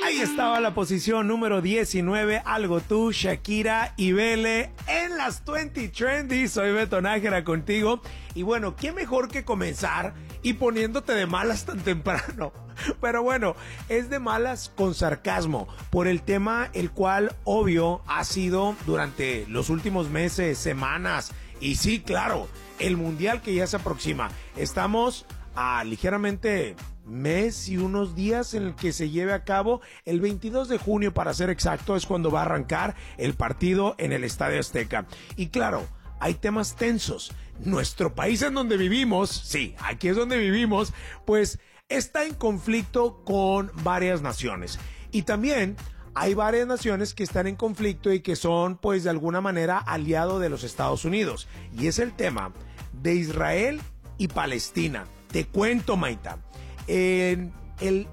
Ahí estaba la posición número 19, Algo Tú, Shakira y Bele en las 20 Trendy. Soy Beto Nájera contigo. Y bueno, qué mejor que comenzar y poniéndote de malas tan temprano. Pero bueno, es de malas con sarcasmo por el tema el cual obvio ha sido durante los últimos meses, semanas. Y sí, claro, el mundial que ya se aproxima. Estamos a ligeramente mes y unos días en el que se lleve a cabo. El 22 de junio, para ser exacto, es cuando va a arrancar el partido en el Estadio Azteca. Y claro, hay temas tensos. Nuestro país en donde vivimos, sí, aquí es donde vivimos, pues está en conflicto con varias naciones. Y también hay varias naciones que están en conflicto y que son, pues, de alguna manera aliado de los Estados Unidos. Y es el tema de Israel y Palestina. Te cuento, Maita. En el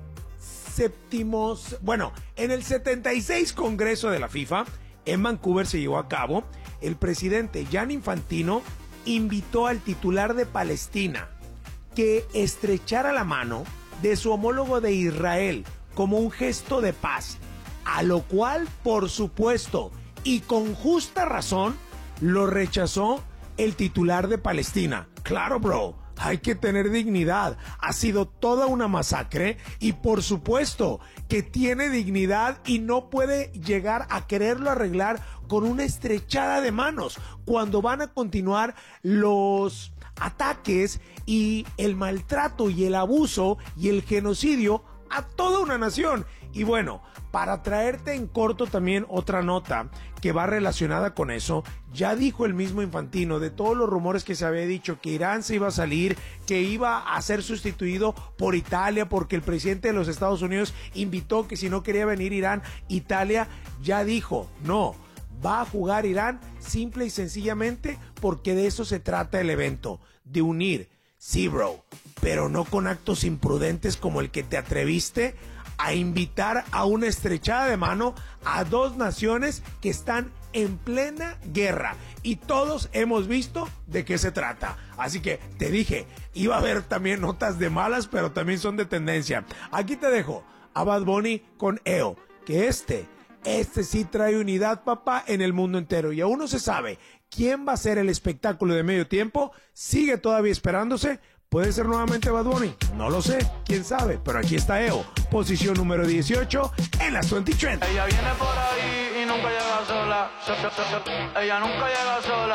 76 Congreso de la FIFA, en Vancouver se llevó a cabo, el presidente Gianni Infantino invitó al titular de Palestina que estrechara la mano de su homólogo de Israel como un gesto de paz, a lo cual, por supuesto, y con justa razón, lo rechazó el titular de Palestina. Claro, bro. Hay que tener dignidad. Ha sido toda una masacre y por supuesto que tiene dignidad y no puede llegar a quererlo arreglar con una estrechada de manos cuando van a continuar los ataques y el maltrato y el abuso y el genocidio a toda una nación. Y bueno, para traerte en corto también otra nota que va relacionada con eso, ya dijo el mismo Infantino de todos los rumores que se había dicho que Irán se iba a salir, que iba a ser sustituido por Italia porque el presidente de los Estados Unidos invitó que si no quería venir Irán, Italia ya dijo, no, va a jugar Irán simple y sencillamente porque de eso se trata el evento, de unir. Sí, bro, pero no con actos imprudentes como el que te atreviste a invitar a una estrechada de mano a dos naciones que están en plena guerra. Y todos hemos visto de qué se trata. Así que te dije, iba a haber también notas de malas, pero también son de tendencia. Aquí te dejo a Bad Bunny con EO, que este sí trae unidad, papá, en el mundo entero. Y aún no se sabe quién va a ser el espectáculo de medio tiempo. Sigue todavía esperándose. ¿Puede ser nuevamente Bad Bunny? No lo sé, quién sabe, pero aquí está EO, posición número 18 en las 20 Trends. Ella viene por ahí y nunca llega sola. Ella nunca llega sola.